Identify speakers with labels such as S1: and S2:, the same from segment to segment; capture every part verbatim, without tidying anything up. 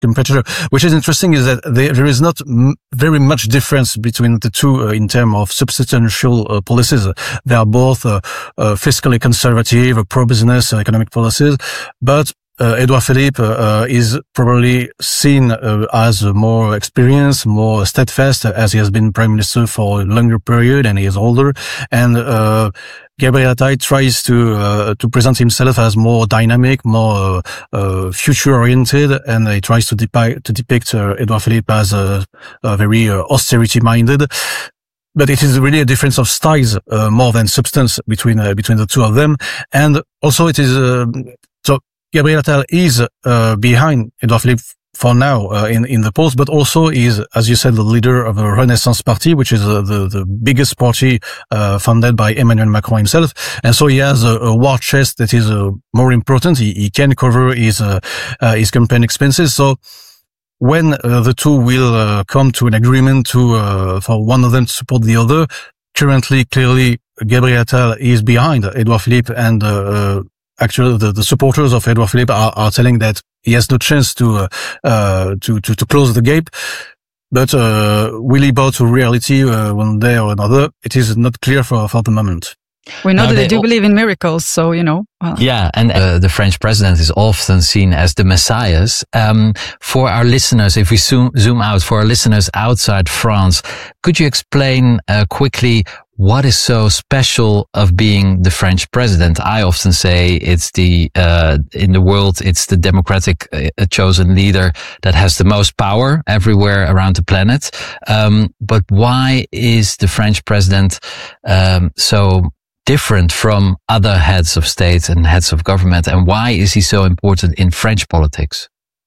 S1: competitor. Which is interesting is that there, there is not m- very much difference between the two uh, in terms of substantial uh, policies. They are both uh, uh, fiscally conservative, uh, pro-business uh, economic policies, but Uh, Edouard Philippe uh, is probably seen uh, as more experienced, more steadfast, as he has been prime minister for a longer period and he is older. And uh, Gabriel Attal tries to uh, to present himself as more dynamic, more uh, uh, future-oriented, and he tries to depict to depict uh, Edouard Philippe as a, a very uh, austerity-minded. But it is really a difference of styles uh, more than substance between uh, between the two of them. And also, it is uh, so. Gabriel Attal is uh, behind Edouard Philippe for now uh, in in the polls, but also is, as you said, the leader of the Renaissance Party, which is uh, the the biggest party uh, funded by Emmanuel Macron himself. And so he has a, a war chest that is uh, more important. He, he can cover his uh, uh, his campaign expenses. So when uh, the two will uh, come to an agreement to uh, for one of them to support the other, currently, clearly, Gabriel Attal is behind Edouard Philippe, and uh, uh, Actually, the, the supporters of Edouard Philippe are, are telling that he has no chance to uh, uh, to, to to close the gap. But uh, will he bow to reality uh, one day or another? It is not clear for for the moment.
S2: We know
S3: now
S2: that they, they do
S3: all...
S2: believe in miracles, so you know. Well.
S3: Yeah, and uh, the French president is often seen as the messiahs. Um, for our listeners, if we zoom zoom out, for our listeners outside France, could you explain uh, quickly what is so special of being the French president? I often say it's the, uh, in the world, it's the democratic uh, chosen leader that has the most power everywhere around the planet. Um, but why is the French president, um, so different from other heads of state and heads of government? And why is he so important in French politics?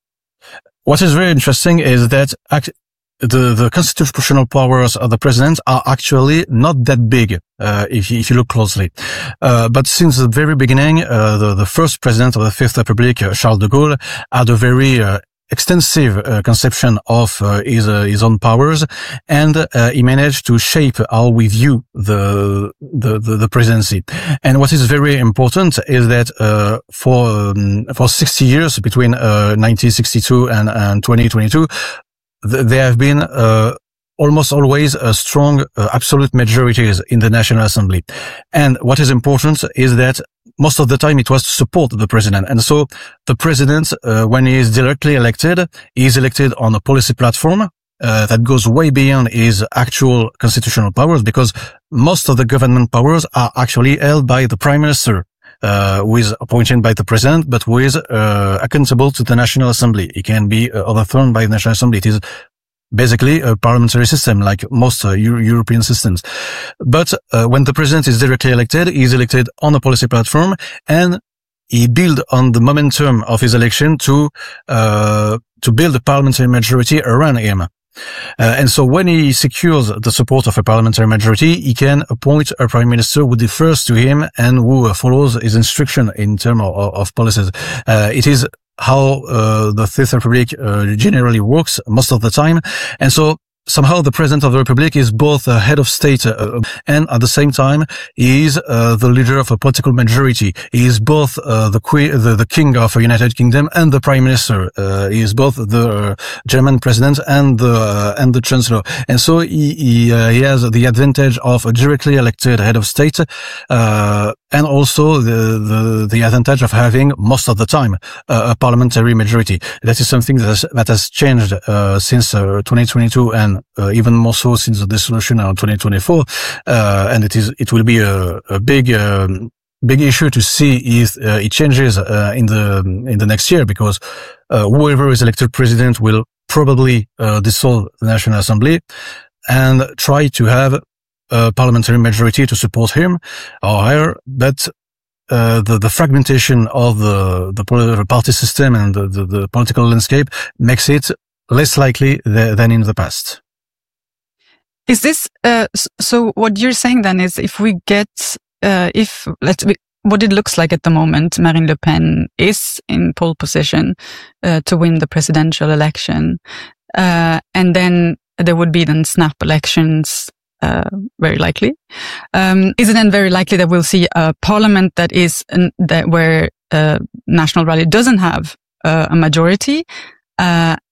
S1: What is very interesting is that act- The, the constitutional powers of the president are actually not that big, uh, if you, if you look closely. Uh, but since the very beginning, uh, the, the first president of the Fifth Republic, uh, Charles de Gaulle, had a very, uh, extensive uh, conception of uh, his uh, his own powers, and uh, he managed to shape how we view the the the, the presidency. And what is very important is that uh, for um, for sixty years between uh, nineteen sixty-two and, and twenty twenty-two, th- there have been uh, almost always a strong uh, absolute majorities in the National Assembly. And what is important is that most of the time it was to support the president. And so the president, uh, when he is directly elected, he is elected on a policy platform uh, that goes way beyond his actual constitutional powers, because most of the government powers are actually held by the prime minister, uh, who is appointed by the president, but who is uh, accountable to the National Assembly. He can be uh, overthrown by the National Assembly. It is basically a parliamentary system, like most uh, Euro- European systems. But uh, when the president is directly elected, he is elected on a policy platform, and he build on the momentum of his election to uh to build a parliamentary majority around him. Uh, and so when he secures the support of a parliamentary majority, he can appoint a prime minister who differs to him and who uh, follows his instruction in terms of, of policies. Uh, it is how uh, the Fifth Republic uh, generally works most of the time. And so somehow the President of the Republic is both a head of state uh, and at the same time he is uh, the leader of a political majority. He is both uh, the, queen, the the king of the United Kingdom and the prime minister. Uh, he is both the uh, German president and the uh, and the chancellor. And so he he, uh, he has the advantage of a directly elected head of state, uh, and also the, the the advantage of having most of the time uh, a parliamentary majority. That is something that has, that has changed uh, since uh, twenty twenty-two and Uh, even more so since the dissolution in twenty twenty-four, uh, and it is it will be a, a big um, big issue to see if uh, it changes uh, in the in the next year, because uh, whoever is elected president will probably uh, dissolve the National Assembly and try to have a parliamentary majority to support him or her. But uh, the the fragmentation of the the political party system and the, the, the political landscape makes it less likely th- than in the past.
S2: Is this, uh, so what you're saying then is if we get, uh, if, let's, what it looks like at the moment, Marine Le Pen is in pole position, uh, to win the presidential election, uh, and then there would be then snap elections, uh, very likely. Um, is it then very likely that we'll see a parliament that is, an, that where, uh, National Rally doesn't have uh, a majority? Uh,